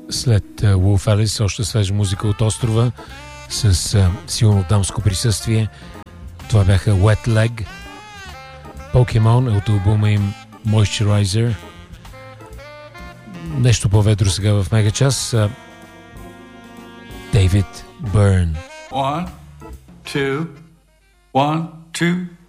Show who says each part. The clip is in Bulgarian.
Speaker 1: След Wolf Alice, още свежа музика от острова с силно дамско присъствие. Това бяха Wet Leg. Pokemon е от албума им Moisturizer. Нещо по-ведро сега в Мегачас. David Byrne.
Speaker 2: 1, 2, 1, 2